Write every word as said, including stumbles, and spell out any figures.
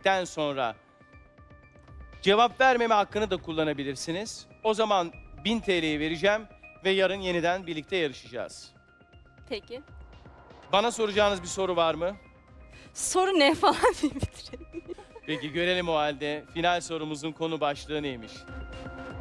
bildikten sonra cevap vermeme hakkını da kullanabilirsiniz. O zaman bin T L'yi vereceğim ve yarın yeniden birlikte yarışacağız. Peki. Bana soracağınız bir soru var mı? Soru ne falan diye bitirelim. Peki görelim o halde final sorumuzun konu başlığı neymiş?